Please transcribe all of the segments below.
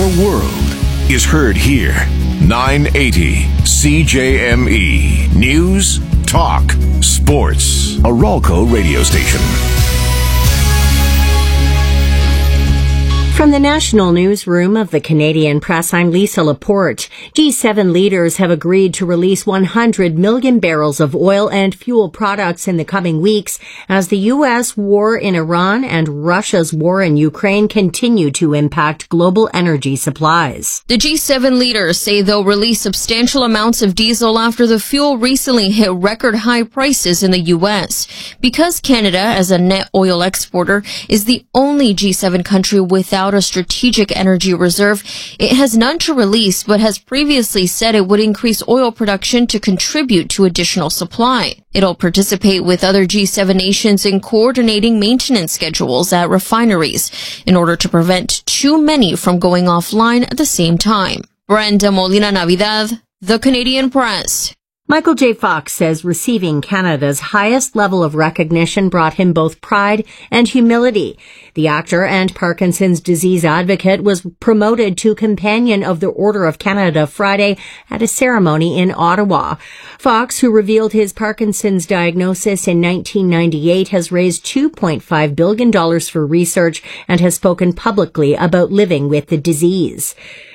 world is heard here. 980 CJME. News, talk, sports. A Ralco radio station. From the National Newsroom of the Canadian Press, I'm Lisa Laporte. G7 leaders have agreed to release 100 million barrels of oil and fuel products in the coming weeks as the U.S. war in Iran and Russia's war in Ukraine continue to impact global energy supplies. The G7 leaders say they'll release substantial amounts of diesel after the fuel recently hit record high prices in the U.S. Because Canada, as a net oil exporter, is the only G7 country without a strategic energy reserve, it has none to release, but has previously said it would increase oil production to contribute to additional supply. It'll participate with other G7 nations in coordinating maintenance schedules at refineries in order to prevent too many from going offline at the same time. Brenda Molina Navidad, The Canadian Press. Michael J. Fox says receiving Canada's highest level of recognition brought him both pride and humility. The actor and Parkinson's disease advocate was promoted to Companion of the Order of Canada Friday at a ceremony in Ottawa. Fox, who revealed his Parkinson's diagnosis in 1998, has raised $2.5 billion for research and has spoken publicly about living with the disease.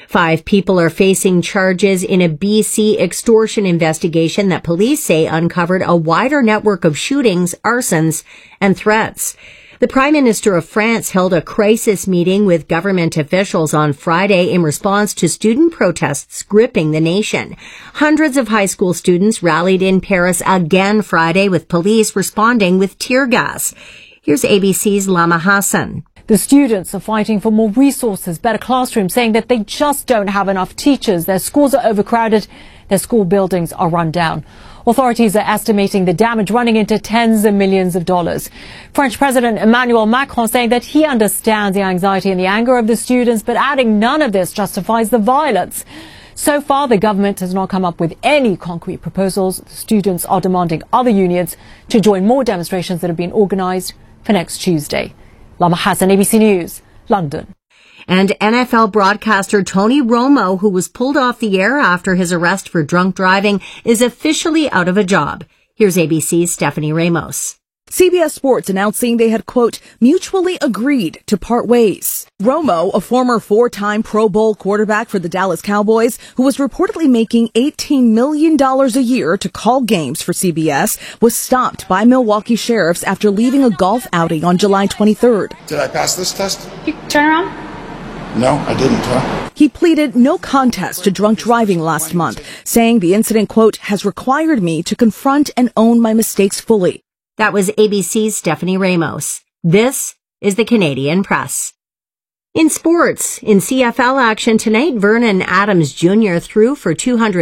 5 people are facing charges in a BC extortion investigation that police say uncovered a wider network of shootings, arsons, and threats. The Prime Minister of France held a crisis meeting with government officials on Friday in response to student protests gripping the nation. Hundreds of high school students rallied in Paris again Friday, with police responding with tear gas. Here's ABC's Lama Hassan. The students are fighting for more resources, better classrooms, saying that they just don't have enough teachers. Their schools are overcrowded. Their school buildings are run down. Authorities are estimating the damage running into tens of millions of dollars. French President Emmanuel Macron saying that he understands the anxiety and the anger of the students, but adding none of this justifies the violence. So far, the government has not come up with any concrete proposals. The students are demanding other unions to join more demonstrations that have been organised for next Tuesday. Lama Hassan, ABC News, London. And NFL broadcaster Tony Romo, who was pulled off the air after his arrest for drunk driving, is officially out of a job. Here's ABC's Stephanie Ramos. CBS Sports announcing they had, quote, mutually agreed to part ways. Romo, a former 4-time Pro Bowl quarterback for the Dallas Cowboys, who was reportedly making $18 million a year to call games for CBS, was stopped by Milwaukee sheriffs after leaving a golf outing on July 23rd. Did I pass this test? You turn around? No, I didn't, huh? He pleaded no contest to drunk driving last month, saying the incident, quote, has required me to confront and own my mistakes fully. That was ABC's Stephanie Ramos. This is the Canadian Press. In sports, in CFL action tonight, Vernon Adams Jr. threw for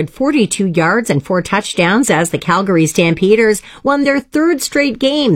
242 yards and 4 touchdowns as the Calgary Stampeders won their 3rd straight game,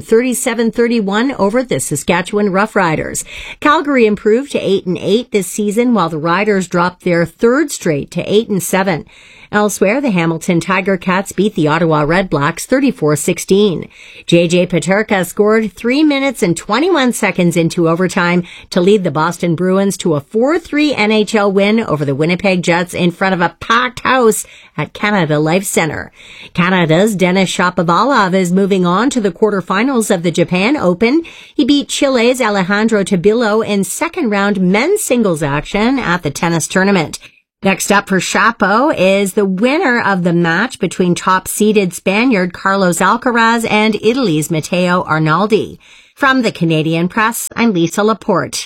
37-31 over the Saskatchewan Roughriders. Calgary improved to 8-8 this season, while the Riders dropped their 3rd straight to 8-7. Elsewhere, the Hamilton Tiger Cats beat the Ottawa Red Blacks 34-16. JJ Peterka scored 3 minutes and 21 seconds into overtime to lead the Boston Bruins to a 4-3 NHL win over the Winnipeg Jets in front of a packed house at Canada Life Centre. Canada's Denis Shapovalov is moving on to the quarterfinals of the Japan Open. He beat Chile's Alejandro Tabilo in second-round men's singles action at the tennis tournament. Next up for Chapo is the winner of the match between top-seeded Spaniard Carlos Alcaraz and Italy's Matteo Arnaldi. From the Canadian Press, I'm Lisa Laporte.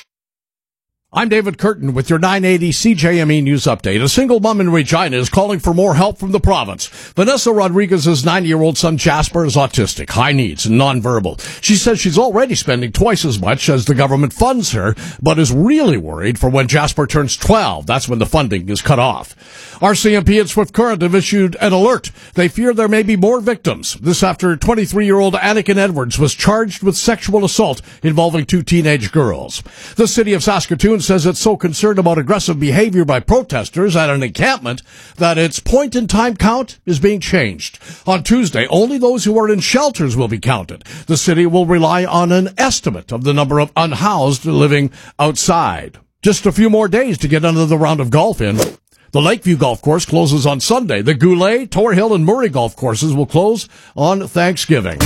I'm David Curtin with your 980 CJME News Update. A single mom in Regina is calling for more help from the province. Vanessa Rodriguez's 9-year-old son Jasper is autistic, high needs, and nonverbal. She says she's already spending twice as much as the government funds her, but is really worried for when Jasper turns 12. That's when the funding is cut off. RCMP and Swift Current have issued an alert. They fear there may be more victims. This after 23-year-old Anakin Edwards was charged with sexual assault involving 2 teenage girls. The city of Saskatoon says it's so concerned about aggressive behavior by protesters at an encampment that its point-in-time count is being changed. On Tuesday, only those who are in shelters will be counted. The city will rely on an estimate of the number of unhoused living outside. Just a few more days to get another round of golf in. The Lakeview Golf Course closes on Sunday. The Goulet, Tor Hill, and Murray Golf Courses will close on Thanksgiving.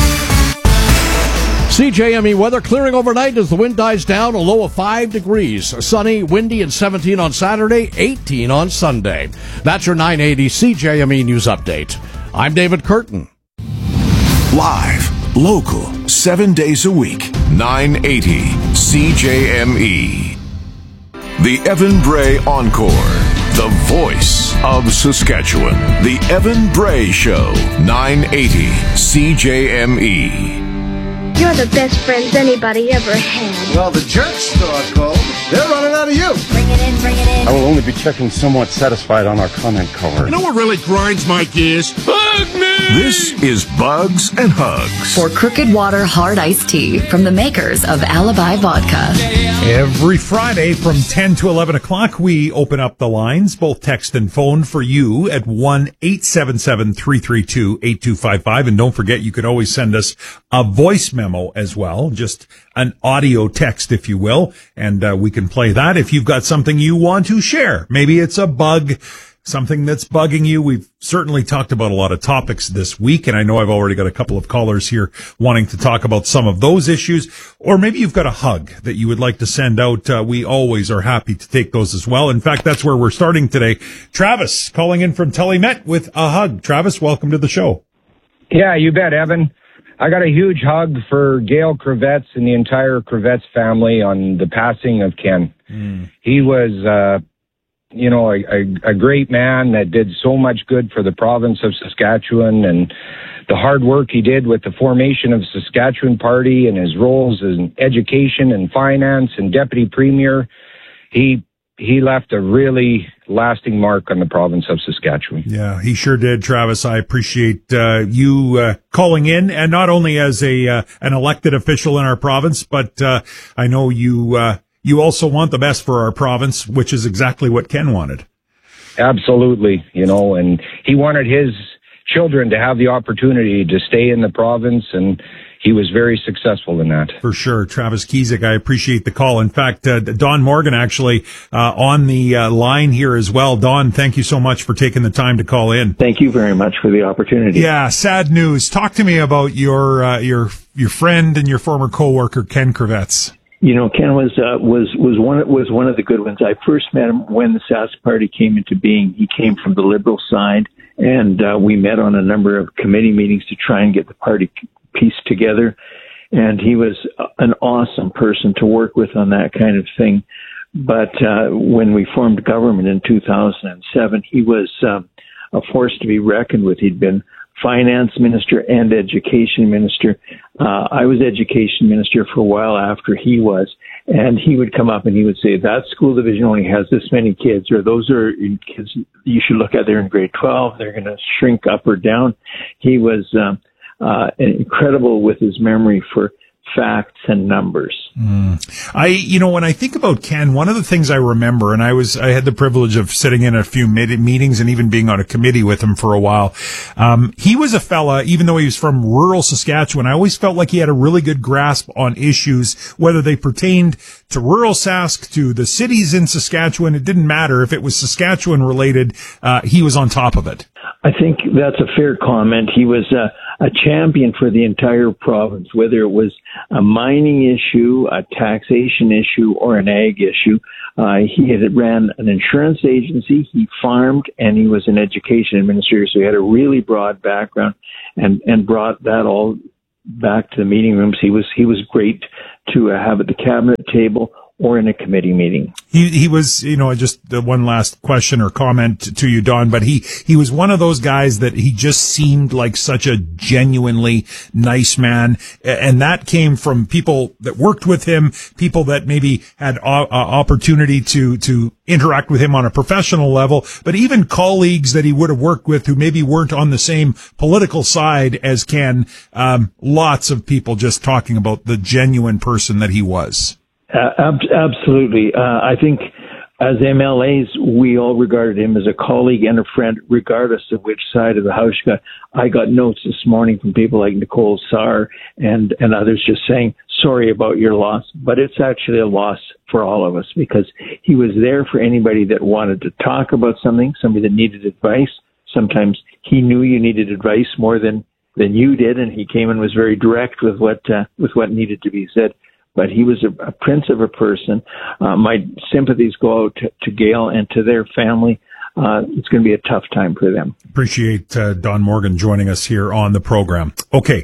CJME weather clearing overnight as the wind dies down, a low of 5 degrees. Sunny, windy, and 17 on Saturday, 18 on Sunday. That's your 980 CJME News Update. I'm David Curtin. Live, local, 7 days a week. 980 CJME. The Evan Bray Encore. The voice of Saskatchewan. The Evan Bray Show. 980 CJME. You're the best friends anybody ever had. Well, the jerks store called. They're running out of you. Bring it in, bring it in. I will only be checking somewhat satisfied on our comment card. You know what really grinds my gears? Hug me! This is Bugs and Hugs. For Crooked Water Hard Iced Tea from the makers of Alibi Vodka. Every Friday from 10 to 11 o'clock, we open up the lines, both text and phone, for you at 1-877-332-8255. And don't forget, you could always send us a voice memo as well, just an audio text, if you will, and we can play that if you've got something you want to share. Maybe it's a bug, something that's bugging you. We've certainly talked about a lot of topics this week, and I know I've already got a couple of callers here wanting to talk about some of those issues. Or maybe you've got a hug that you would like to send out. We always are happy to take those as well. In fact, that's where we're starting today. Travis calling in from Telemet with a hug. Travis, welcome to the show. Yeah, you bet, Evan. I got a huge hug for Gail Kravets and the entire Kravets family on the passing of Ken. He was, a great man that did so much good for the province of Saskatchewan, and the hard work he did with the formation of Saskatchewan Party and his roles in education and finance and deputy premier. He left a really lasting mark on the province of Saskatchewan. Yeah, he sure did, Travis. I appreciate you calling in, and not only as an elected official in our province, but I know you also want the best for our province, which is exactly what Ken wanted. Absolutely, and he wanted his children to have the opportunity to stay in the province, and he was very successful in that. For sure. Travis Kiesek, I appreciate the call. In fact, Don Morgan actually on the line here as well. Don, thank you so much for taking the time to call in. Thank you very much for the opportunity. Yeah, sad news. Talk to me about your friend and your former coworker, Ken Kravets. Ken was one of the good ones. I first met him when the Sask Party came into being. He came from the Liberal side, and we met on a number of committee meetings to try and get the party pieced together. And he was an awesome person to work with on that kind of thing. But when we formed government in 2007, he was a force to be reckoned with. He'd been finance minister and education minister. I was education minister for a while after he was, and he would come up and he would say, that school division only has this many kids, or those are kids you should look at, they're in grade 12, they're going to shrink up or down. He was incredible with his memory for facts and numbers. When I think about Ken, one of the things I remember, and I had the privilege of sitting in a few meetings and even being on a committee with him for a while. He was a fella, even though he was from rural Saskatchewan, I always felt like he had a really good grasp on issues, whether they pertained to rural Sask, to the cities in Saskatchewan. It didn't matter. If it was Saskatchewan related, he was on top of it. I think that's a fair comment. He was a champion for the entire province, whether it was a mining issue, a taxation issue, or an ag issue. He had ran an insurance agency, he farmed, and he was an education administrator, so he had a really broad background and brought that all back to the meeting rooms. He was great to have at the cabinet table or in a committee meeting. He was, just one last question or comment to you, Don, but he was one of those guys that he just seemed like such a genuinely nice man. And that came from people that worked with him, people that maybe had opportunity to interact with him on a professional level, but even colleagues that he would have worked with who maybe weren't on the same political side as Ken. Lots of people just talking about the genuine person that he was. Absolutely. I think as MLAs, we all regarded him as a colleague and a friend, regardless of which side of the house you got. I got notes this morning from people like Nicole Sarr and others just saying sorry about your loss, but it's actually a loss for all of us because he was there for anybody that wanted to talk about something, somebody that needed advice. Sometimes he knew you needed advice more than you did, and he came and was very direct with what needed to be said. But he was a prince of a person. My sympathies go out to Gail and to their family. It's going to be a tough time for them. Appreciate Don Morgan joining us here on the program. Okay,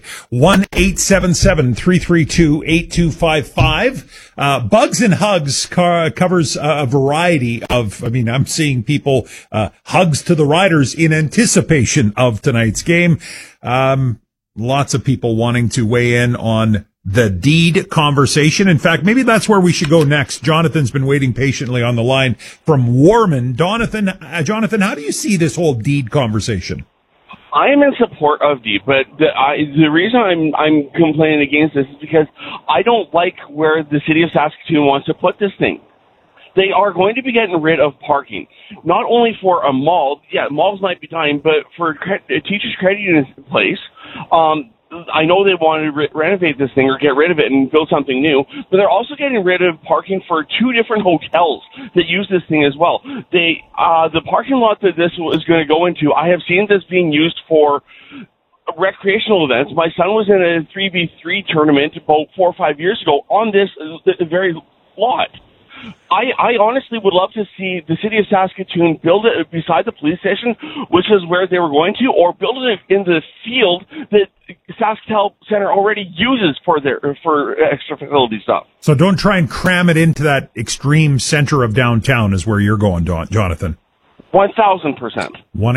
1-877-332-8255. Bugs and Hugs covers a variety of, I'm seeing people, hugs to the riders in anticipation of tonight's game. Lots of people wanting to weigh in on the deed conversation. In fact, maybe that's where we should go next. Jonathan's been waiting patiently on the line from Warman. Jonathan, how do you see this whole deed conversation? I am in support of deed, but the reason I'm complaining against this is because I don't like where the city of Saskatoon wants to put this thing. They are going to be getting rid of parking, not only for a mall. Yeah, malls might be dying, but for teachers' credit union place. I know they want to renovate this thing or get rid of it and build something new, but they're also getting rid of parking for 2 different hotels that use this thing as well. The parking lot that this is going to go into, I have seen this being used for recreational events. My son was in a 3v3 tournament about 4 or 5 years ago on this very lot. I honestly would love to see the city of Saskatoon build it beside the police station, which is where they were going to, or build it in the field that SaskTel Center already uses for extra facility stuff. So don't try and cram it into that extreme center of downtown is where you're going, Jonathan. 1,000%.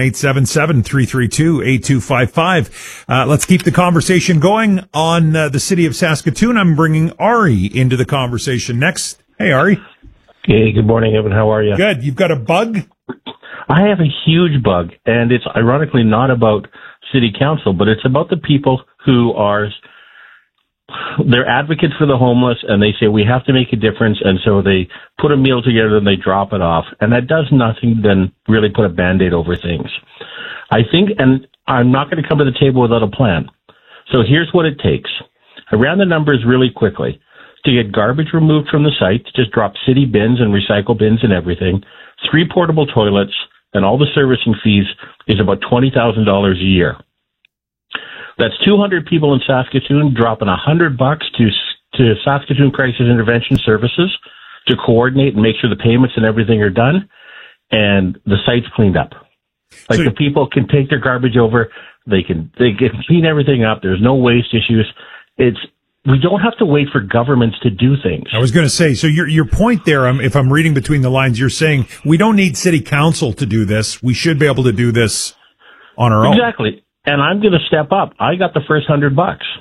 1-877-332-8255. Let's keep the conversation going on the city of Saskatoon. I'm bringing Ari into the conversation next. Hey, Ari. Hey, good morning, Evan. How are you? Good. You've got a bug? I have a huge bug, and it's ironically not about city council, but it's about the people who they're advocates for the homeless, and they say we have to make a difference, and so they put a meal together and they drop it off, and that does nothing than really put a Band-Aid over things. I think, and I'm not going to come to the table without a plan. So here's what it takes. I ran the numbers really quickly. To get garbage removed from the site, just drop city bins and recycle bins and everything, 3 portable toilets, and all the servicing fees is about $20,000 a year. That's 200 people in Saskatoon dropping $100 to Saskatoon Crisis Intervention Services to coordinate and make sure the payments and everything are done, and the site's cleaned up. Like, so the people can take their garbage over, they can clean everything up. There's no waste issues. We don't have to wait for governments to do things. I was going to say, so your point there, if I'm reading between the lines, you're saying we don't need city council to do this. We should be able to do this on our own. Exactly. And I'm going to step up. I got the first $100.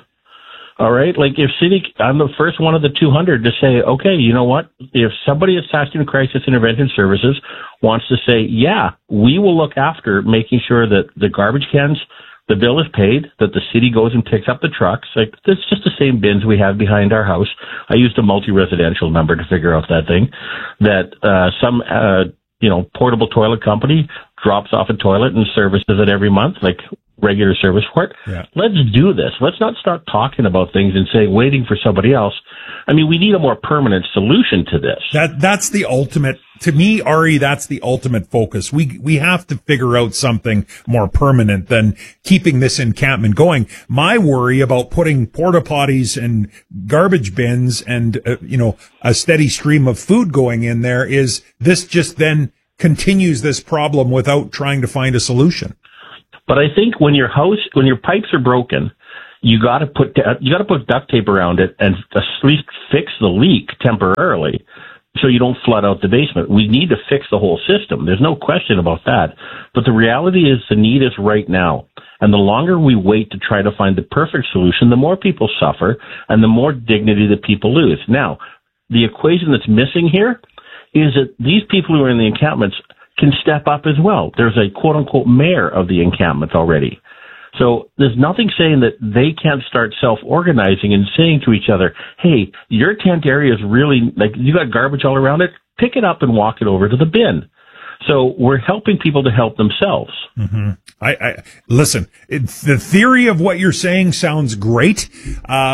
All right. Like I'm the first one of the 200 to say, okay, you know what? If somebody at Saskatoon Crisis Intervention Services wants to say, yeah, we will look after making sure that the garbage cans, the bill is paid, that the city goes and picks up the trucks. Like, it's just the same bins we have behind our house. I used a multi-residential number to figure out that thing. That some portable toilet company drops off a toilet and services it every month, like regular service for it. Yeah. Let's do this. Let's not start talking about things and saying, waiting for somebody else. I mean, we need a more permanent solution to this. That's the ultimate, to me, Ari, that's the ultimate focus. We have to figure out something more permanent than keeping this encampment going. My worry about putting porta potties and garbage bins and, a steady stream of food going in there is this just then continues this problem without trying to find a solution. But I think when your pipes are broken, you got to put duct tape around it and at least fix the leak temporarily, so you don't flood out the basement. We need to fix the whole system. There's no question about that. But the reality is the need is right now. And the longer we wait to try to find the perfect solution, the more people suffer and the more dignity that people lose. Now, the equation that's missing here is that these people who are in the encampments can step up as well. There's a quote-unquote mayor of the encampment already. So there's nothing saying that they can't start self-organizing and saying to each other, hey, your tent area is really, like, you got garbage all around it, pick it up and walk it over to the bin. So we're helping people to help themselves. Mm-hmm. I listen, the theory of what you're saying sounds great.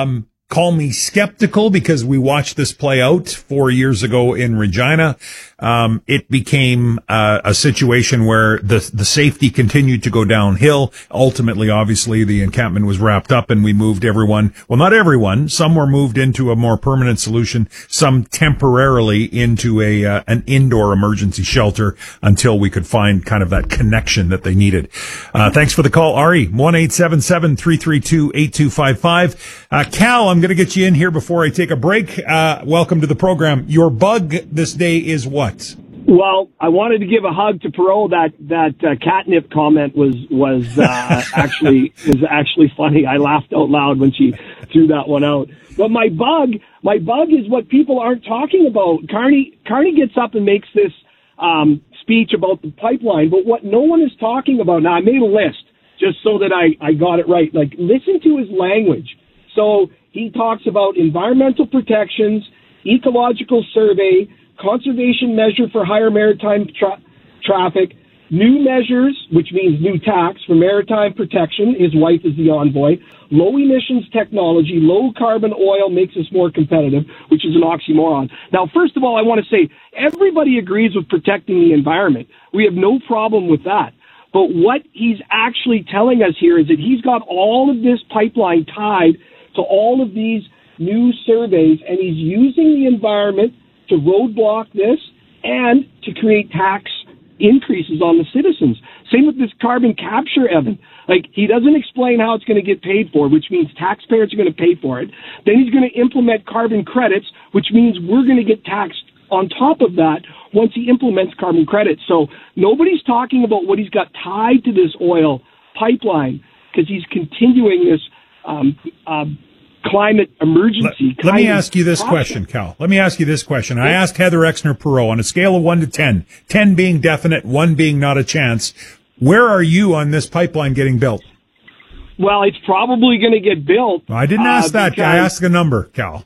call me skeptical because we watched this play out 4 years ago in Regina. It became a situation where the safety continued to go downhill. Ultimately, obviously, the encampment was wrapped up and we moved everyone. Well, not everyone. Some were moved into a more permanent solution. Some temporarily into an indoor emergency shelter until we could find kind of that connection that they needed. Thanks for the call, Ari. 1-877-332-8255. Cal, I'm going to get you in here before I take a break. Welcome to the program. Your bug this day is what? Well, I wanted to give a hug to Perot. That catnip comment was actually funny. I laughed out loud when she threw that one out. But my bug is what people aren't talking about. Carney gets up and makes this speech about the pipeline, but what no one is talking about. Now, I made a list just so that I got it right. Like, listen to his language. So he talks about environmental protections, ecological survey, conservation measure for higher maritime traffic, new measures, which means new tax for maritime protection. His wife is the envoy. Low emissions technology, low carbon oil makes us more competitive, which is an oxymoron. Now, first of all, I want to say everybody agrees with protecting the environment. We have no problem with that. But what he's actually telling us here is that he's got all of this pipeline tied to all of these new surveys, and he's using the environment to roadblock this and to create tax increases on the citizens. Same with this carbon capture, Evan. Like, he doesn't explain how it's going to get paid for, which means taxpayers are going to pay for it. Then he's going to implement carbon credits, which means we're going to get taxed on top of that once he implements carbon credits. So nobody's talking about what he's got tied to this oil pipeline because he's continuing this climate emergency. Let me ask you this question, Cal. Let me ask you this question. I asked Heather Exner-Perot on a scale of 1 to 10, 10 being definite, 1 being not a chance. Where are you on this pipeline getting built? Well, it's probably going to get built. I didn't ask that. I asked the number, Cal.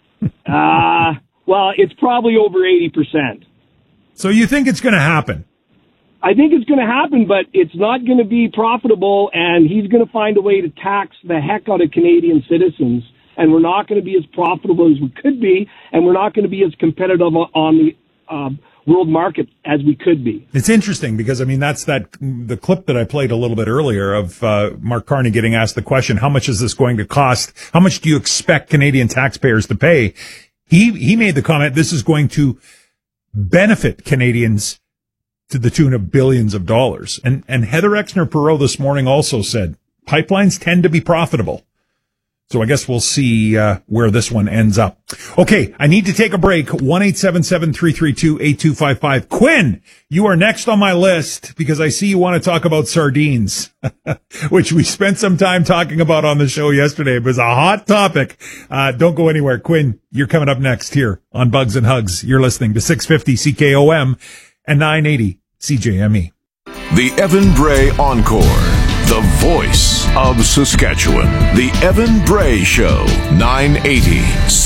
Well, it's probably over 80%. So you think it's going to happen? I think it's going to happen, but it's not going to be profitable, and he's going to find a way to tax the heck out of Canadian citizens, and we're not going to be as profitable as we could be, and we're not going to be as competitive on the world market as we could be. It's interesting because, I mean, that's the clip that I played a little bit earlier of Mark Carney getting asked the question, how much is this going to cost? How much do you expect Canadian taxpayers to pay? He made the comment, this is going to benefit Canadians to the tune of billions of dollars. And Heather Exner-Perot this morning also said pipelines tend to be profitable. So I guess we'll see where this one ends up. Okay, I need to take a break. 1-877-332-8255. Quinn, you are next on my list because I see you want to talk about sardines, which we spent some time talking about on the show yesterday. It was a hot topic. Don't go anywhere. Quinn, you're coming up next here on Bugs and Hugs. You're listening to 650 CKOM and 980 CJME. The Evan Bray Encore, the voice of Saskatchewan. The Evan Bray Show, 980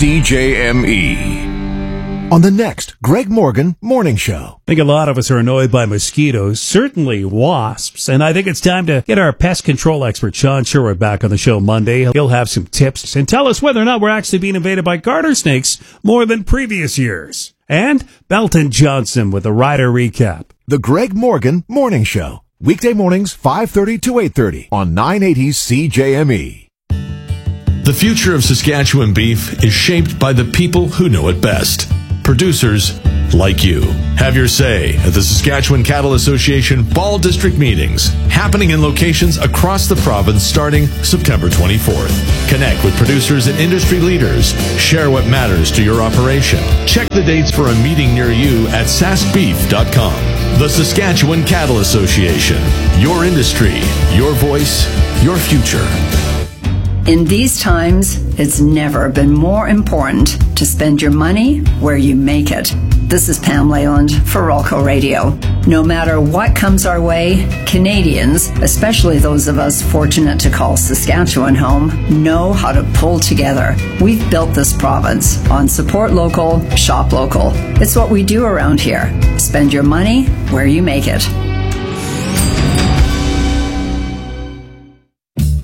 CJME. On the next Greg Morgan Morning Show. I think a lot of us are annoyed by mosquitoes, certainly wasps, and I think it's time to get our pest control expert Sean Sherwood back on the show Monday. He'll have some tips and tell us whether or not we're actually being invaded by garter snakes more than previous years. And Belton Johnson with a rider recap. The Greg Morgan Morning Show. Weekday mornings, 5:30 to 8:30 on 980 CJME. The future of Saskatchewan beef is shaped by the people who know it best. Producers like you. Have your say at the Saskatchewan Cattle Association Fall District meetings, happening in locations across the province starting September 24th. Connect with producers and industry leaders. Share what matters to your operation. Check the dates for a meeting near you at saskbeef.com. The Saskatchewan Cattle Association. Your industry, your voice, your future. In these times, it's never been more important to spend your money where you make it. This is Pam Leyland for Rolco Radio. No matter what comes our way, Canadians, especially those of us fortunate to call Saskatchewan home, know how to pull together. We've built this province on support local, shop local. It's what we do around here. Spend your money where you make it.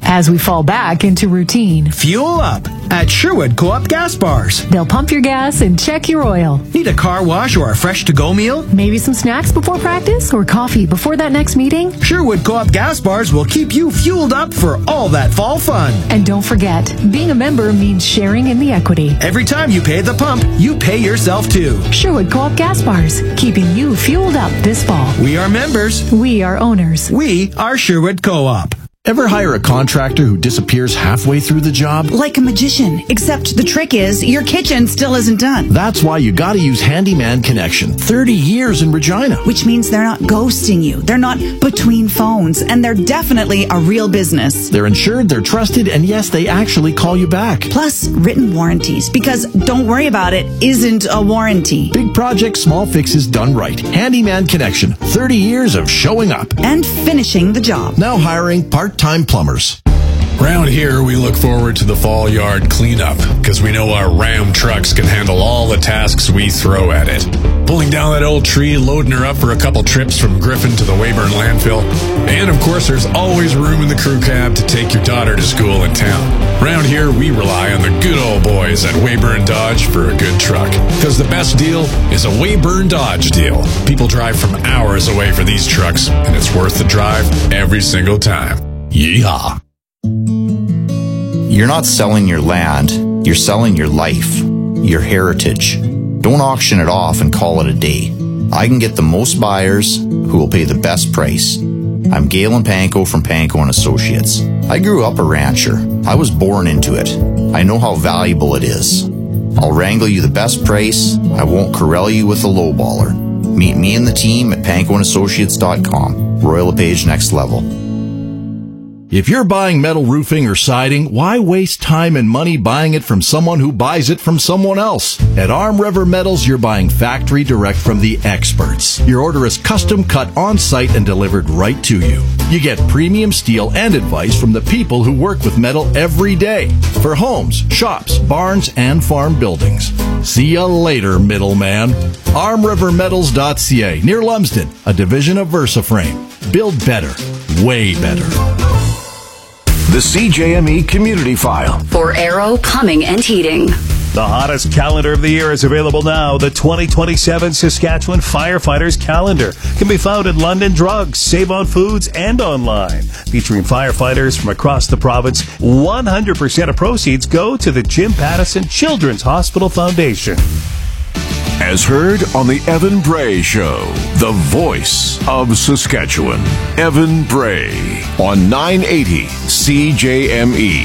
as we fall back into routine. Fuel up at Sherwood Co-op Gas Bars. They'll pump your gas and check your oil. Need a car wash or a fresh to-go meal? Maybe some snacks before practice or coffee before that next meeting? Sherwood Co-op Gas Bars will keep you fueled up for all that fall fun. And don't forget, being a member means sharing in the equity. Every time you pay at the pump, you pay yourself too. Sherwood Co-op Gas Bars, keeping you fueled up this fall. We are members. We are owners. We are Sherwood Co-op. Ever hire a contractor who disappears halfway through the job? Like a magician, except the trick is your kitchen still isn't done. That's why you gotta use Handyman Connection. 30 years in Regina. Which means they're not ghosting you. They're not between phones. And they're definitely a real business. They're insured, they're trusted, and yes, they actually call you back. Plus, written warranties. Because don't worry about it isn't a warranty. Big projects, small fixes done right. Handyman Connection. 30 years of showing up. And finishing the job. Now hiring part-time plumbers. Round here, we look forward to the fall yard cleanup because we know our Ram trucks can handle all the tasks we throw at it. Pulling down that old tree, loading her up for a couple trips from Griffin to the Weyburn landfill. And of course, there's always room in the crew cab to take your daughter to school in town. Round here, we rely on the good old boys at Weyburn Dodge for a good truck. Because the best deal is a Weyburn Dodge deal. People drive from hours away for these trucks, and it's worth the drive every single time. Yeehaw. You're not selling your land, you're selling your life, your heritage. Don't auction it off and call it a day. I can get the most buyers who will pay the best price. I'm Galen Panko from Panko & Associates. I grew up a rancher. I was born into it. I know how valuable it is. I'll wrangle you the best price. I won't corral you with a lowballer. Meet me and the team at pankoandassociates.com. Royal LePage Next Level. If you're buying metal roofing or siding, why waste time and money buying it from someone who buys it from someone else? At Arm River Metals, you're buying factory direct from the experts. Your order is custom cut on site and delivered right to you. You get premium steel and advice from the people who work with metal every day for homes, shops, barns, and farm buildings. See you later, middleman. ArmRiverMetals.ca, near Lumsden, a division of VersaFrame. Build better, way better. The CJME Community File. For Aero Plumbing and Heating. The hottest calendar of the year is available now. The 2027 Saskatchewan Firefighters Calendar can be found at London Drugs, Save On Foods, and online. Featuring firefighters from across the province, 100% of proceeds go to the Jim Pattison Children's Hospital Foundation. As heard on the Evan Bray Show, the voice of Saskatchewan. Evan Bray on 980 CJME.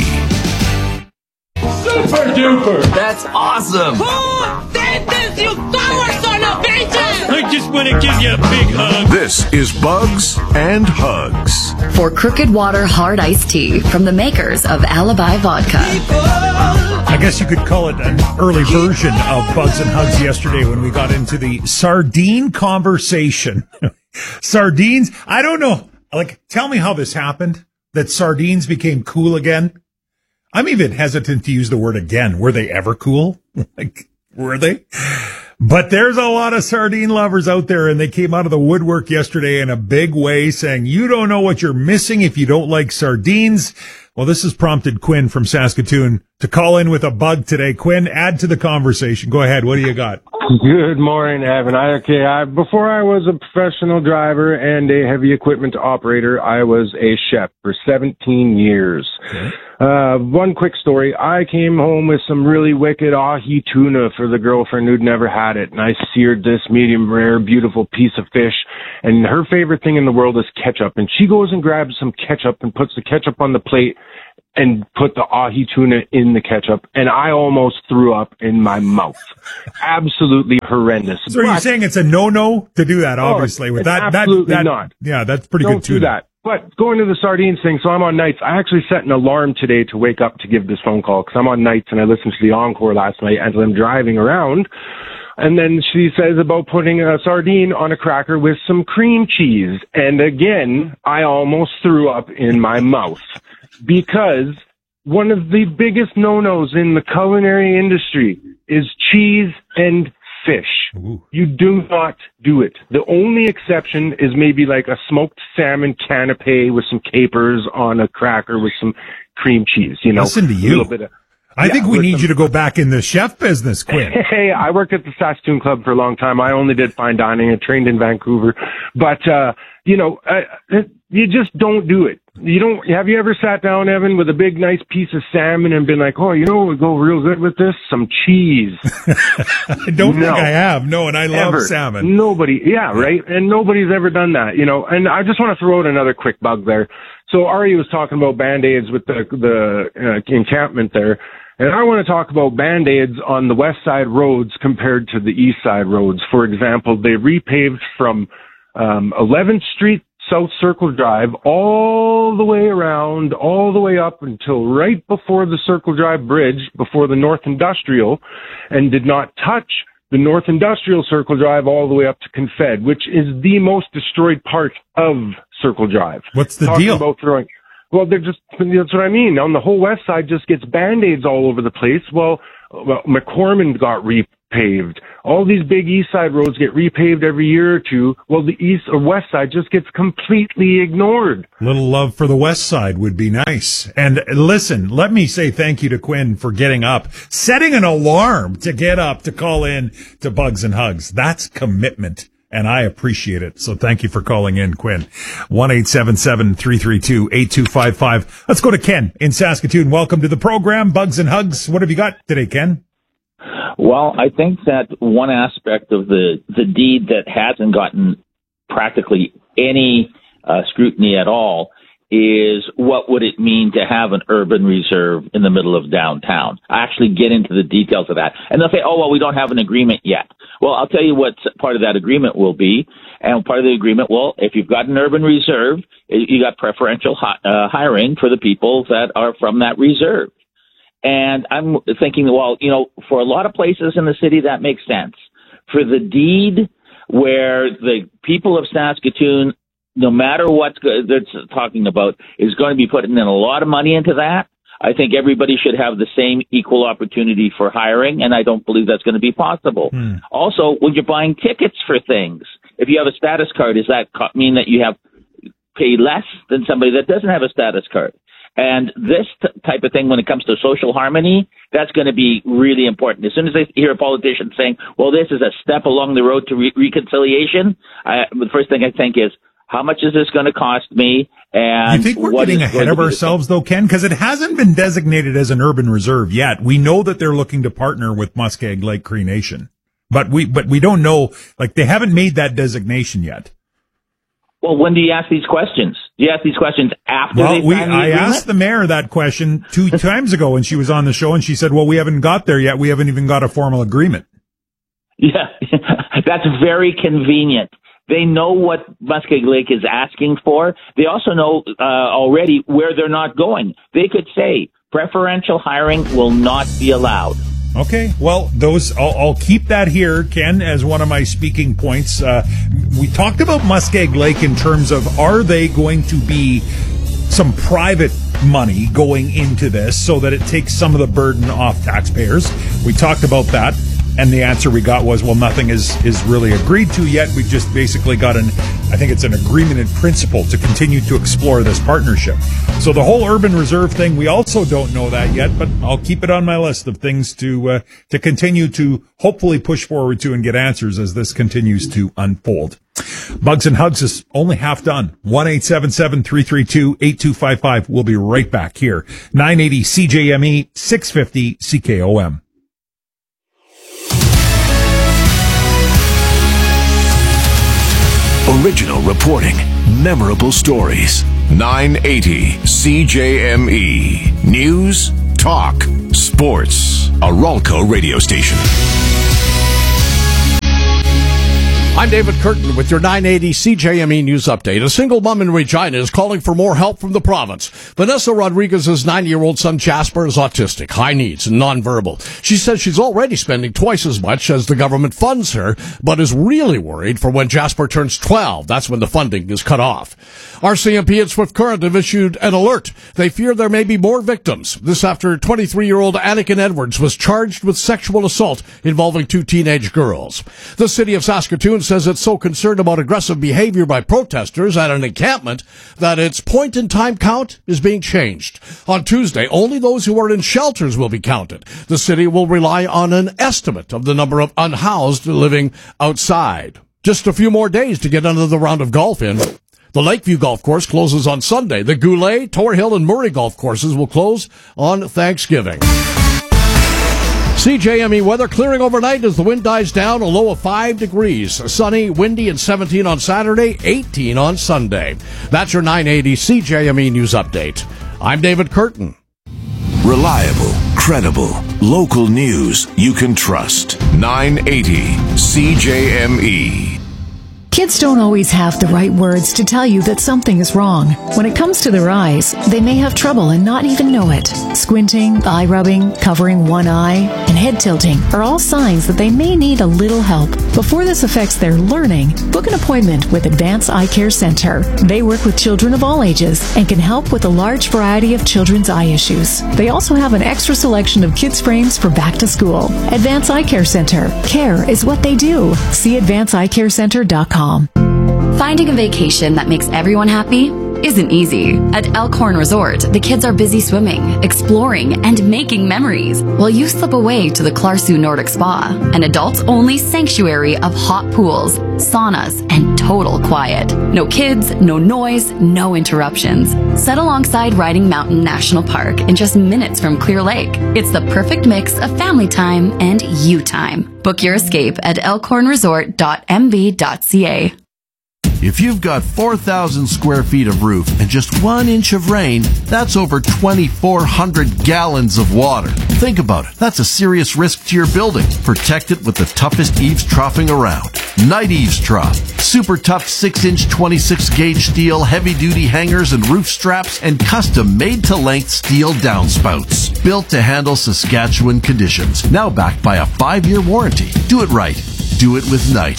Super duper! That's awesome! Who did this, you son of a bitch? I just want to give you a big hug. This is Bugs and Hugs. For Crooked Water Hard Iced Tea from the makers of Alibi Vodka. I guess you could call it an early version of Bugs and Hugs yesterday when we got into the sardine conversation. Sardines, I don't know. Like, tell me how this happened, that sardines became cool again. I'm even hesitant to use the word again. Were they ever cool? Like, were they? But there's a lot of sardine lovers out there, and they came out of the woodwork yesterday in a big way saying, you don't know what you're missing if you don't like sardines. Well, this has prompted Quinn from Saskatoon to call in with a bug today. Quinn, add to the conversation. Go ahead. What do you got? Good morning, Evan. Before I was a professional driver and a heavy equipment operator, I was a chef for 17 years. Okay. One quick story. I came home with some really wicked ahi tuna for the girlfriend who'd never had it, and I seared this medium rare, beautiful piece of fish, and her favorite thing in the world is ketchup, and she goes and grabs some ketchup and puts the ketchup on the plate and put the ahi tuna in the ketchup, and I almost threw up in my mouth. Absolutely horrendous. So you're saying it's a no-no to do that, obviously. With that, absolutely not. Yeah, that's pretty Don't good tuna. Do that. But going to the sardines thing, so I'm on nights. I actually set an alarm today to wake up to give this phone call because I'm on nights and I listened to the encore last night as I'm driving around. And then she says about putting a sardine on a cracker with some cream cheese. And again, I almost threw up in my mouth because one of the biggest no-nos in the culinary industry is cheese and fish. You do not do it. The only exception is maybe like a smoked salmon canapé with some capers on a cracker with some cream cheese, you know. Listen to you. A little bit of, I think we need you to go back in the chef business, Quinn. Hey, I worked at the Saskatoon Club for a long time. I only did fine dining. I trained in Vancouver. But, you know, you just don't do it. Have you ever sat down, Evan, with a big, nice piece of salmon and been like, oh, you know what would go real good with this? Some cheese. I don't think I have. No, and I love salmon. Nobody, yeah, right? And nobody's ever done that, you know. And I just want to throw out another quick bug there. So Ari was talking about Band-Aids with the encampment there. And I want to talk about Band-Aids on the west side roads compared to the east side roads. For example, they repaved from 11th Street South Circle Drive all the way around, all the way up until right before the Circle Drive Bridge, before the North Industrial, and did not touch the North Industrial Circle Drive all the way up to Confed, which is the most destroyed part of Circle Drive. What's the deal? Well, that's what I mean. On the whole west side just gets Band-Aids all over the place. Well, McCormick got repaved. All these big east side roads get repaved every year or two. Well, the east or west side just gets completely ignored. Little love for the west side would be nice. And listen, let me say thank you to Quinn for getting up, setting an alarm to get up to call in to Bugs and Hugs. That's commitment. And I appreciate it. So thank you for calling in, Quinn. 1-877-332-8255. Let's go to Ken in Saskatoon. Welcome to the program. Bugs and Hugs. What have you got today, Ken? Well, I think that one aspect of the deed that hasn't gotten practically any scrutiny at all is what would it mean to have an urban reserve in the middle of downtown? I actually get into the details of that. And they'll say, oh, well, we don't have an agreement yet. Well, I'll tell you what part of that agreement will be. And part of the agreement, well, if you've got an urban reserve, you got preferential hiring for the people that are from that reserve. And I'm thinking, well, you know, for a lot of places in the city, that makes sense. For the deed where the people of Saskatoon, no matter what they're talking about, is going to be putting in a lot of money into that, I think everybody should have the same equal opportunity for hiring, and I don't believe that's going to be possible. Also, when you're buying tickets for things, if you have a status card, does that mean that you have pay less than somebody that doesn't have a status card? And this type of thing, when it comes to social harmony, that's going to be really important. As soon as I hear a politician saying, well, this is a step along the road to reconciliation, the first thing I think is, how much is this going to cost me? And you think we're getting ahead of ourselves, though, Ken? Because it hasn't been designated as an urban reserve yet. We know that they're looking to partner with Muskeg Lake Cree Nation, but we don't know. Like, they haven't made that designation yet. Well, when do you ask these questions? Do you ask these questions after they sign the agreement? I asked the mayor that question 2 times ago when she was on the show, and she said, well, we haven't got there yet. We haven't even got a formal agreement. Yeah, that's very convenient. They know what Muskeg Lake is asking for. They also know already where they're not going. They could say preferential hiring will not be allowed. Okay, well, I'll keep that here, Ken, as one of my speaking points. We talked about Muskeg Lake in terms of, are they going to be some private money going into this so that it takes some of the burden off taxpayers? We talked about that. And the answer we got was, well, nothing is really agreed to yet. We've just basically got I think it's an agreement in principle to continue to explore this partnership. So the whole urban reserve thing, we also don't know that yet, but I'll keep it on my list of things to continue to hopefully push forward to and get answers as this continues to unfold. Bugs and Hugs is only half done. 1-877-332-8255. We'll be right back here. 980 CJME, 650 CKOM. Original reporting, memorable stories. 980 CJME. News, talk, sports. A Ralco radio station. I'm David Curtin with your 980 CJME News Update. A single mom in Regina is calling for more help from the province. Vanessa Rodriguez's 9-year-old son Jasper is autistic, high needs, and nonverbal. She says she's already spending twice as much as the government funds her, but is really worried for when Jasper turns 12. That's when the funding is cut off. RCMP and Swift Current have issued an alert. They fear there may be more victims. This after 23-year-old Anakin Edwards was charged with sexual assault involving 2 teenage girls. The city of Saskatoon says it's so concerned about aggressive behavior by protesters at an encampment that its point-in-time count is being changed. On Tuesday, only those who are in shelters will be counted. The city will rely on an estimate of the number of unhoused living outside. Just a few more days to get another round of golf in. The Lakeview Golf Course closes on Sunday. The Goulet, Tor Hill, and Murray golf courses will close on Thanksgiving. CJME weather clearing overnight as the wind dies down, a low of 5 degrees. Sunny, windy, and 17 on Saturday, 18 on Sunday. That's your 980 CJME News Update. I'm David Curtin. Reliable, credible, local news you can trust. 980 CJME. Kids don't always have the right words to tell you that something is wrong. When it comes to their eyes, they may have trouble and not even know it. Squinting, eye rubbing, covering one eye, and head tilting are all signs that they may need a little help. Before this affects their learning, book an appointment with Advance Eye Care Center. They work with children of all ages and can help with a large variety of children's eye issues. They also have an extra selection of kids' frames for back to school. Advance Eye Care Center. Care is what they do. See advanceeyecarecenter.com. Finding a vacation that makes everyone happy isn't easy. At Elkhorn Resort, the kids are busy swimming, exploring, and making memories, while you slip away to the Clarsu Nordic Spa, an adults-only sanctuary of hot pools, saunas, and total quiet. No kids, no noise, no interruptions. Set alongside Riding Mountain National Park in just minutes from Clear Lake. It's the perfect mix of family time and you time. Book your escape at elkhornresort.mb.ca. If you've got 4,000 square feet of roof and just 1 inch of rain, that's over 2,400 gallons of water. Think about it. That's a serious risk to your building. Protect it with the toughest eaves troughing around. Night Eaves Trough. Super tough 6-inch 26-gauge steel, heavy-duty hangers and roof straps, and custom made-to-length steel downspouts. Built to handle Saskatchewan conditions. Now backed by a 5-year warranty. Do it right. Do it with Night.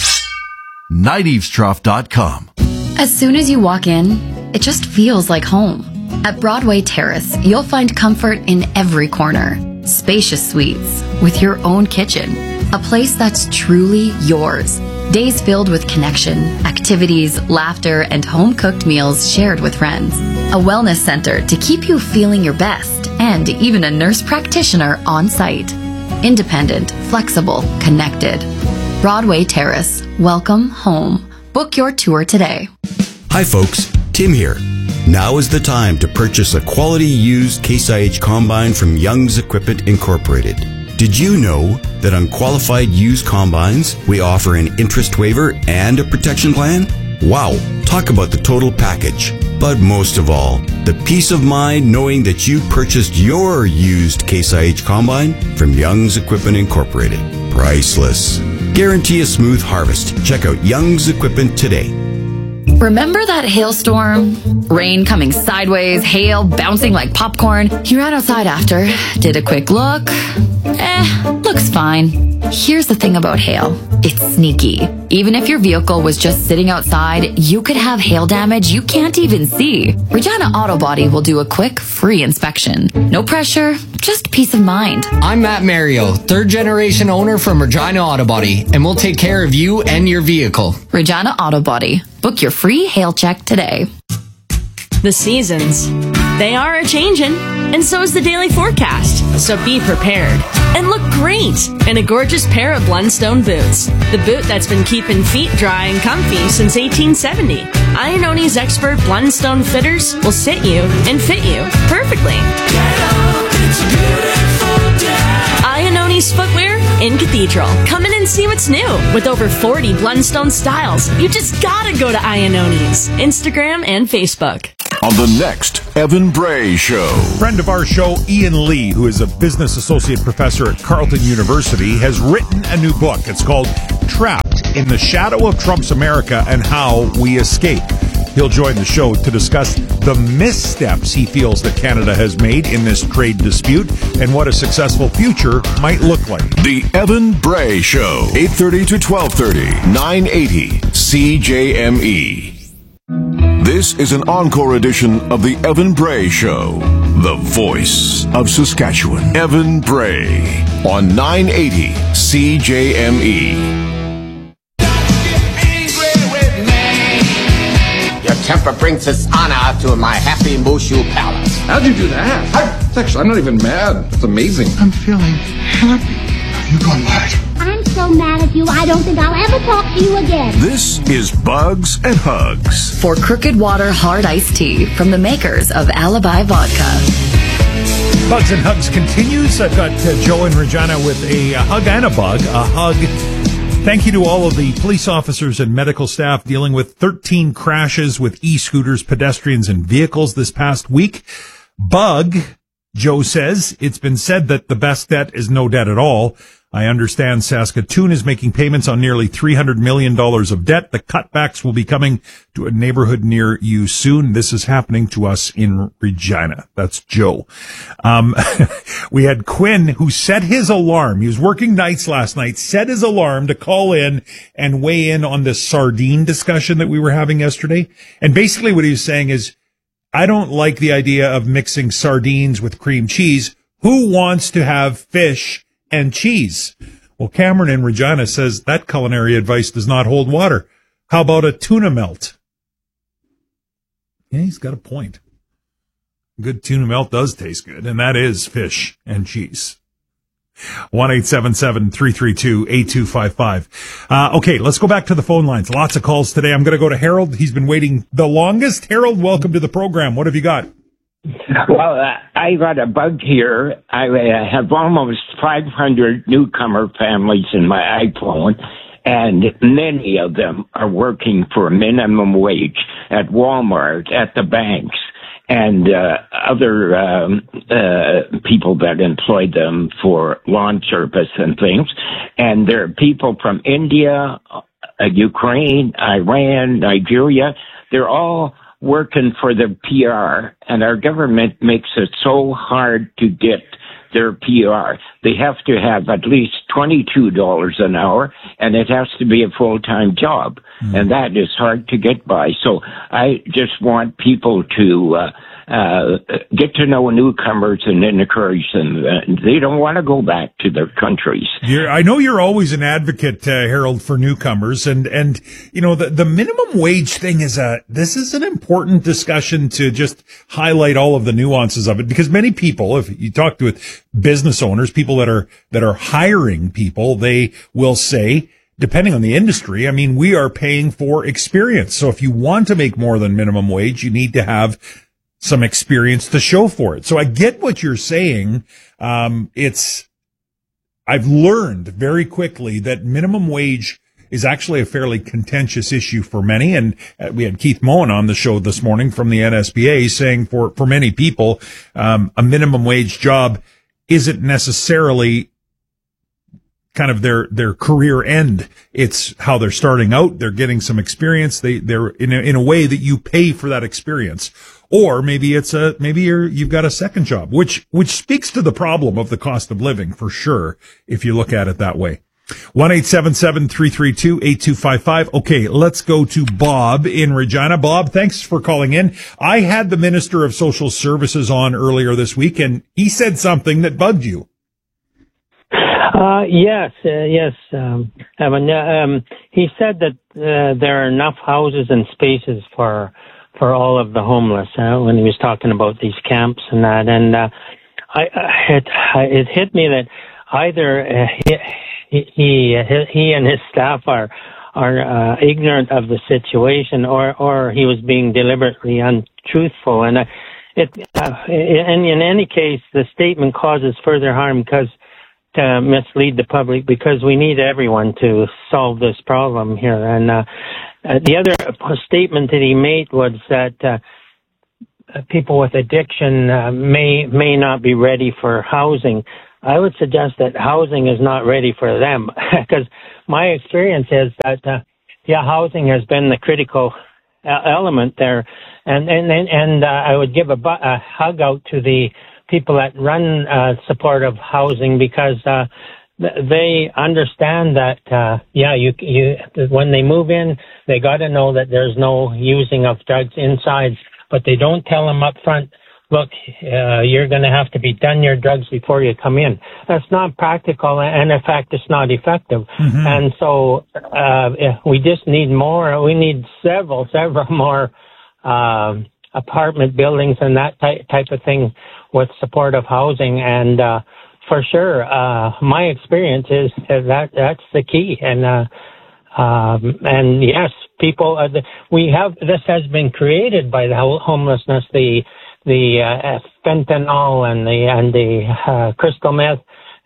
NightEavesTrough.com. As soon as you walk in, it just feels like home. At Broadway Terrace, you'll find comfort in every corner. Spacious suites with your own kitchen. A place that's truly yours. Days filled with connection, activities, laughter, and home-cooked meals shared with friends. A wellness center to keep you feeling your best, and even a nurse practitioner on site. Independent, flexible, connected. Broadway Terrace. Welcome home. Book your tour today. Hi folks, Tim here. Now is the time to purchase a quality used Case IH combine from Young's Equipment Incorporated. Did you know that on qualified used combines, we offer an interest waiver and a protection plan? Wow, talk about the total package. But most of all, the peace of mind knowing that you purchased your used Case IH combine from Young's Equipment Incorporated. Priceless. Guarantee a smooth harvest. Check out Young's Equipment today. Remember that hailstorm? Rain coming sideways, hail bouncing like popcorn. You ran outside after, did a quick look. Looks fine. Here's the thing about hail. It's sneaky. Even if your vehicle was just sitting outside, you could have hail damage you can't even see. Regina Auto Body will do a quick, free inspection. No pressure, just peace of mind. I'm Matt Mario, 3rd generation owner from Regina Auto Body, and we'll take care of you and your vehicle. Regina Auto Body. Book your free hail check today. The seasons, they are a-changin', and so is the daily forecast. So be prepared and look great in a gorgeous pair of Blundstone boots. The boot that's been keeping feet dry and comfy since 1870. Ianoni's expert Blundstone fitters will sit you and fit you perfectly. Ianoni's footwear in Cathedral. Come in and see what's new. With over 40 Blundstone styles, you just gotta go to Ianoni's Instagram and Facebook. On the next Evan Bray Show. Friend of our show, Ian Lee, who is a business associate professor at Carleton University, has written a new book. It's called Trapped in the shadow of Trump's America and how we escape. He'll join the show to discuss the missteps he feels that Canada has made in this trade dispute and what a successful future might look like. The Evan Bray Show, 8:30 to 12:30, 980 CJME. This is an encore edition of the Evan Bray Show, the voice of Saskatchewan. Evan Bray on 980 CJME. Your temper brings dishonor to my happy Mushu palace. How'd you do that? I'm not even mad. It's amazing. I'm feeling happy. You gone mad? I'm so mad at you, I don't think I'll ever talk to you again. This is Bugs and Hugs. For Crooked Water Hard Iced Tea from the makers of Alibi Vodka. Bugs and Hugs continues. I've got Joe and Regina with a hug and a bug. A hug. Thank you to all of the police officers and medical staff dealing with 13 crashes with e-scooters, pedestrians, and vehicles this past week. Bug, Joe says, it's been said that the best debt is no debt at all. I understand Saskatoon is making payments on nearly $300 million of debt. The cutbacks will be coming to a neighborhood near you soon. This is happening to us in Regina. That's Joe. We had Quinn, who set his alarm. He was working nights last night, set his alarm to call in and weigh in on this sardine discussion that we were having yesterday. And basically what he was saying is, I don't like the idea of mixing sardines with cream cheese. Who wants to have fish and cheese? Well, Cameron in Regina says that culinary advice does not hold water. How about a tuna melt? Yeah, he's got a point. Good tuna melt does taste good, and that is fish and cheese. 1-877-332-8255. Okay, let's go back to the phone lines. Lots of calls today. I'm going to go to Harold. He's been waiting the longest. Harold, welcome to the program. What have you got? Well, I got a bug here. I have almost 500 newcomer families in my iPhone, and many of them are working for minimum wage at Walmart, at the banks, and other people that employ them for lawn service and things. And there are people from India, Ukraine, Iran, Nigeria. They're all working for the PR, and our government makes it so hard to get their PR. They have to have at least $22 an hour, and it has to be a full-time job, and that is hard to get by. So I just want people to get to know newcomers and encourage them. They don't want to go back to their countries. I know you're always an advocate, Harold, for newcomers, and you know the minimum wage thing this is an important discussion to just highlight all of the nuances of it, because many people, if you talk to business owners, people that are hiring people, they will say, depending on the industry, I mean, we are paying for experience. So if you want to make more than minimum wage, you need to have some experience to show for it. So I get what you're saying. I've learned very quickly that minimum wage is actually a fairly contentious issue for many. And we had Keith Moen on the show this morning from the NSBA saying for many people, a minimum wage job isn't necessarily kind of their career end. It's how they're starting out. They're getting some experience. They're in a way that you pay for that experience. Or maybe you've got a second job, which speaks to the problem of the cost of living for sure, if you look at it that way. 1-877-332-8255. Okay, let's go to Bob in Regina. Bob, thanks for calling in. I had the Minister of Social Services on earlier this week, and he said something that bugged you. Yes, Evan. He said that there are enough houses and spaces for all of the homeless when he was talking about these camps and that. And it hit me that either he and his staff are ignorant of the situation, or he was being deliberately untruthful. And in any case, the statement causes further harm to mislead the public, because we need everyone to solve this problem here. And the other statement that he made was that people with addiction may not be ready for housing. I would suggest that housing is not ready for them, because my experience is that, housing has been the critical element there. And I would give a hug out to the people that run supportive housing, because they understand that, when they move in, they got to know that there's no using of drugs inside, but they don't tell them up front, look, you're going to have to be done your drugs before you come in. That's not practical, and in fact, it's not effective. Mm-hmm. And so we just need more. We need several more apartment buildings and that type of thing with supportive housing. And for sure, my experience is that's the key. And yes, people. This has been created by the homelessness. The fentanyl and the crystal meth,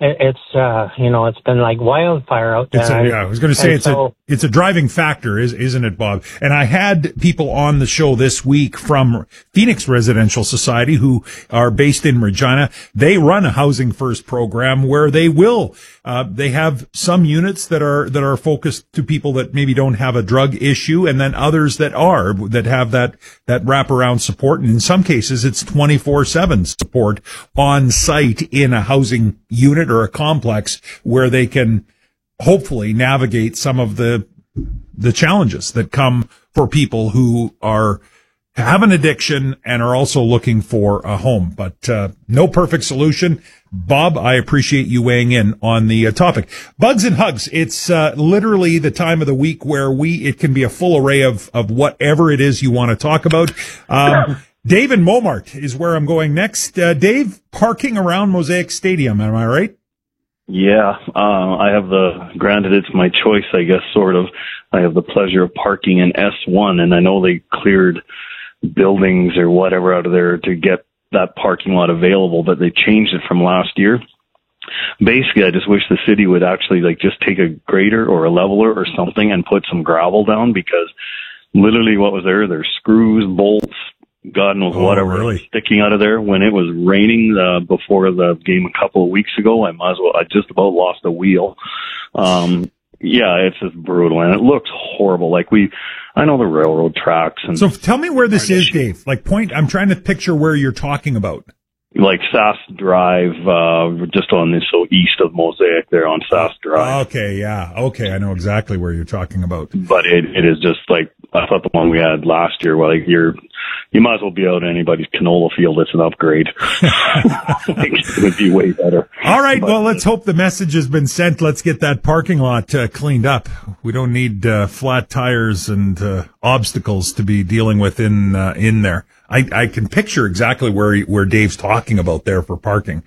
it's been like wildfire out there. I was going to say it's a driving factor, isn't it, Bob? And I had people on the show this week from Phoenix Residential Society who are based in Regina. They run a Housing First program where they have some units that are focused to people that maybe don't have a drug issue, and then others that have that wraparound support. And in some cases, it's 24/7 support on site in a housing unit or a complex where they can hopefully navigate some of the challenges that come for people who have an addiction and are also looking for a home. But no perfect solution. Bob, I appreciate you weighing in on the topic. Bugs and Hugs. It's literally the time of the week where it can be a full array of whatever it is you want to talk about. Dave in Momart is where I'm going next. Dave, parking around Mosaic Stadium, am I right? Yeah, granted it's my choice, I guess, sort of. I have the pleasure of parking in S1, and I know they cleared buildings or whatever out of there to get that parking lot available, but they changed it from last year. Basically, I just wish the city would actually just take a grader or a leveler or something and put some gravel down, because literally what was there, there's screws, bolts, God knows whatever sticking out of there. When it was raining before the game a couple of weeks ago, I just about lost a wheel. It's just brutal, and it looks horrible. I know the railroad tracks. And so tell me where this is, Dave. I'm trying to picture where you're talking about. Sass Drive, just on this, east of Mosaic there on Sass Drive. Okay, yeah. Okay, I know exactly where you're talking about. But it is just I thought the one we had last year, you might as well be out in anybody's canola field. It's an upgrade. It would be way better. All right, well, let's hope the message has been sent. Let's get that parking lot cleaned up. We don't need flat tires and obstacles to be dealing with in there. I can picture exactly where Dave's talking about there for parking.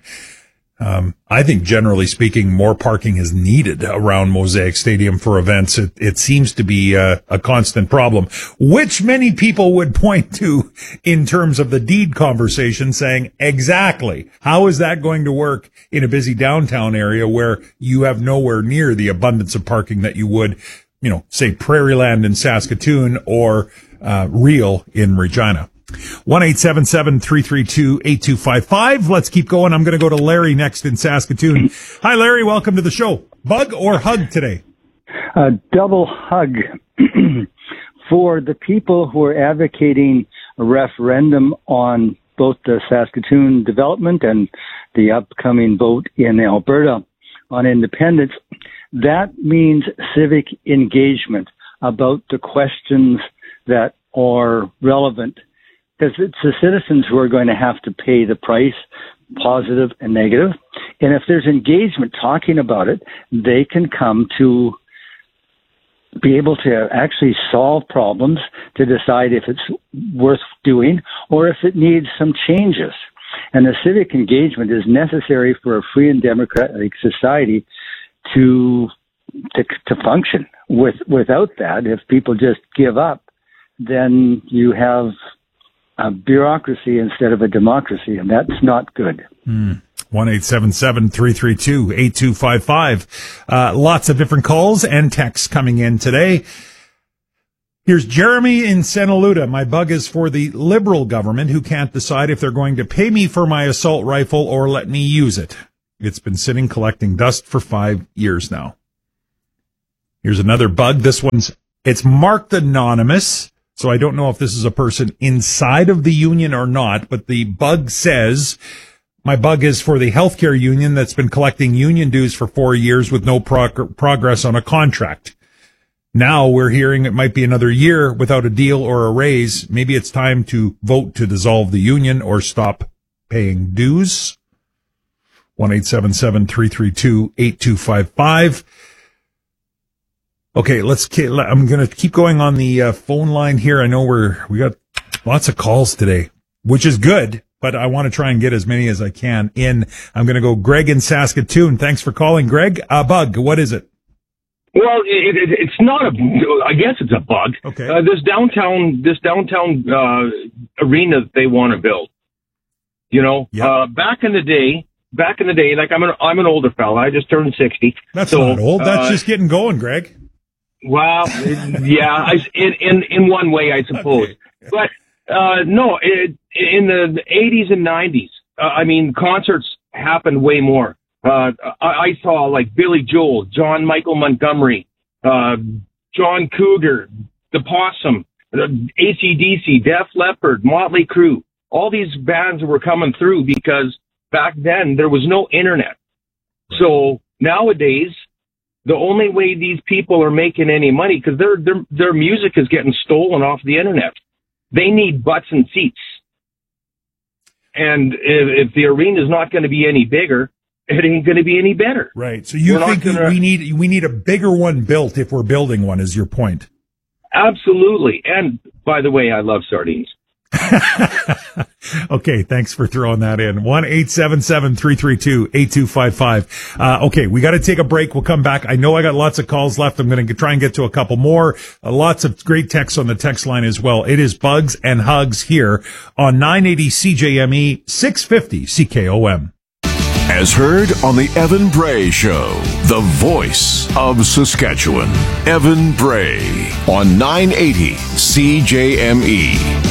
I think generally speaking, more parking is needed around Mosaic Stadium for events. It seems to be a constant problem, which many people would point to in terms of the deed conversation, saying, exactly, how is that going to work in a busy downtown area where you have nowhere near the abundance of parking that you would, say Prairieland in Saskatoon or Real in Regina? 1-877-332-8255. Let's keep going. I'm going to go to Larry next in Saskatoon. Hi, Larry. Welcome to the show. Bug or hug today? Double hug for the people who are advocating a referendum on both the Saskatoon development and the upcoming vote in Alberta on independence. That means civic engagement about the questions that are relevant, because it's the citizens who are going to have to pay the price, positive and negative. And if there's engagement talking about it, they can come to be able to actually solve problems, to decide if it's worth doing or if it needs some changes. And the civic engagement is necessary for a free and democratic society to function. Without that, if people just give up, then you have a bureaucracy instead of a democracy, and that's not good. 1-877-332-8255. Lots of different calls and texts coming in today. Here's Jeremy in Senalutta. My bug is for the Liberal government, who can't decide if they're going to pay me for my assault rifle or let me use it. It's been sitting collecting dust for 5 years now. Here's another bug. It's marked anonymous, so I don't know if this is a person inside of the union or not, but the bug says, my bug is for the healthcare union that's been collecting union dues for 4 years with no progress on a contract. Now we're hearing it might be another year without a deal or a raise. Maybe it's time to vote to dissolve the union or stop paying dues. 1-877-332-8255. Okay, I'm going to keep going on the phone line here. I know we got lots of calls today, which is good, but I want to try and get as many as I can in. I'm going to go Greg in Saskatoon. Thanks for calling, Greg. Bug, what is it? Well, it's not I guess it's a bug. Okay. This downtown arena that they want to build. You know, back in the day, like I'm an older fella. I just turned 60. That's not old. That's just getting going, Greg. Well, yeah, in one way, I suppose. Okay. But, no, in the 80s and 90s, I mean, concerts happened way more. I saw like Billy Joel, John Michael Montgomery, John Cougar, The Possum, AC/DC, Def Leppard, Motley Crue. All these bands were coming through because back then there was no internet. So nowadays, the only way these people are making any money, because their music is getting stolen off the internet. They need butts and seats. And if the arena is not going to be any bigger, it ain't going to be any better. Right. So you think we need a bigger one built if we're building one, is your point? Absolutely. And by the way, I love sardines. Okay, thanks for throwing that in. 1-877-332-8255. Okay, we got to take a break. We'll come back. I know I got lots of calls left. I'm going to try and get to a couple more. Lots of great texts on the text line as well. It is Bugs and Hugs here on 980 CJME 650 CKOM. As heard on the Evan Bray Show, the voice of Saskatchewan. Evan Bray on 980 CJME.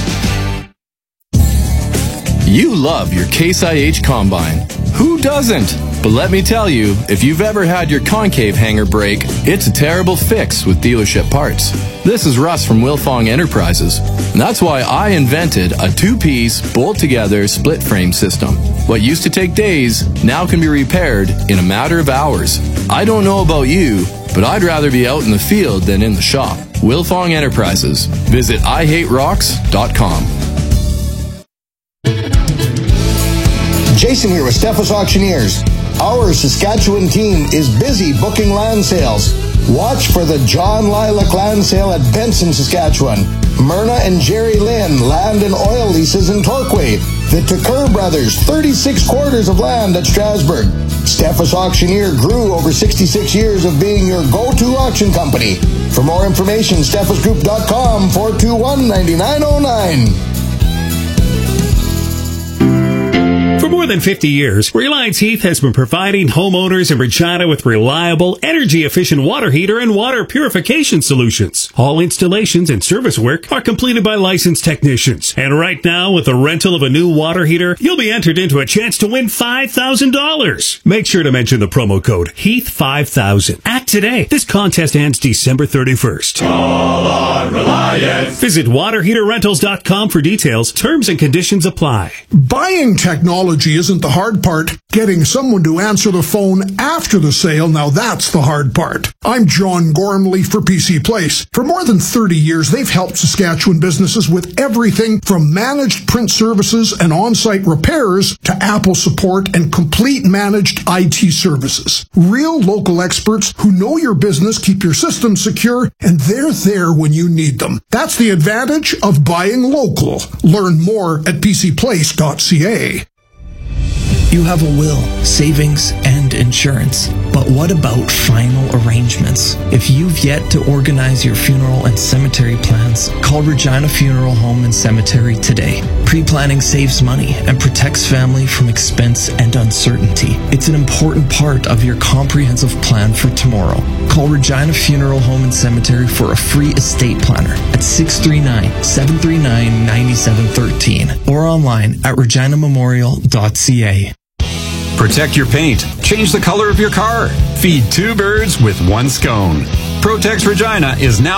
You love your Case IH Combine. Who doesn't? But let me tell you, if you've ever had your concave hanger break, it's a terrible fix with dealership parts. This is Russ from Wilfong Enterprises. And that's why I invented a two-piece, bolt-together, split-frame system. What used to take days now can be repaired in a matter of hours. I don't know about you, but I'd rather be out in the field than in the shop. Wilfong Enterprises. Visit IHateRocks.com. Jason here with Steffes Auctioneers. Our Saskatchewan team is busy booking land sales. Watch for the John Lilac Land Sale at Benson, Saskatchewan. Myrna and Jerry Lynn land and oil leases in Torquay. The Tucker Brothers, 36 quarters of land at Strasbourg. Steffes Auctioneer grew over 66 years of being your go-to auction company. For more information, steffesgroup.com, 421-9909. For more than 50 years, Reliance Heath has been providing homeowners in Regina with reliable, energy-efficient water heater and water purification solutions. All installations and service work are completed by licensed technicians. And right now, with the rental of a new water heater, you'll be entered into a chance to win $5,000. Make sure to mention the promo code HEATH5000. Act today. This contest ends December 31st. Call on Reliance. Visit waterheaterrentals.com for details. Terms and conditions apply. Buying technology isn't the hard part. Getting someone to answer the phone after the sale, now that's the hard part. I'm John Gormley for PC Place. For more than 30 years, they've helped Saskatchewan businesses with everything from managed print services and on-site repairs to Apple support and complete managed IT services. Real local experts who know your business, keep your systems secure, and they're there when you need them. That's the advantage of buying local. Learn more at pcplace.ca. You have a will, savings, and insurance. But what about final arrangements? If you've yet to organize your funeral and cemetery plans, call Regina Funeral Home and Cemetery today. Pre-planning saves money and protects family from expense and uncertainty. It's an important part of your comprehensive plan for tomorrow. Call Regina Funeral Home and Cemetery for a free estate planner at 639-739-9713 or online at reginamemorial.ca. Protect your paint. Change the color of your car. Feed 2 birds with 1 scone. Protex Regina is now